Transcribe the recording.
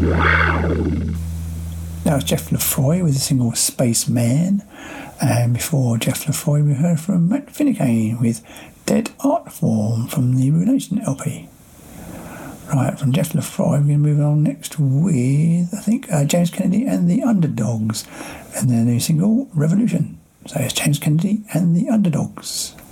That was Jeff Lafroy with the single Spaceman. And before Jeff Lafroy, we heard from Matt Finnegane with Dead Art Form from the Ruination LP. Right, from Jeff Lafroy, we're going to move on next with, I think, James Kennedy and the Underdogs and their new single, Revolution. So it's James Kennedy and the Underdogs.